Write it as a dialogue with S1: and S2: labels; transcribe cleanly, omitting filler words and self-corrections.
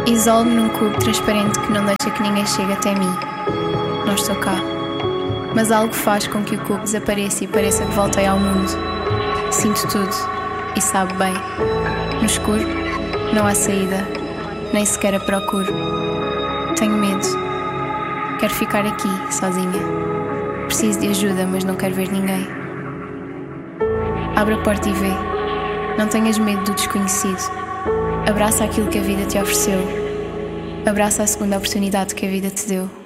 S1: Isolo-me num cubo transparente que não deixa que ninguém chegue até mim. Não estou cá. Mas algo faz com que o cubo desapareça e pareça que voltei ao mundo. Sinto tudo e sabe bem. No escuro, não há saída. Nem sequer a procuro. Tenho medo. Quero ficar aqui, sozinha. Preciso de ajuda, mas não quero ver ninguém. Abre a porta e vê. Não tenhas medo do desconhecido. Abraça aquilo que a vida te ofereceu. Abraça a segunda oportunidade que a vida te deu.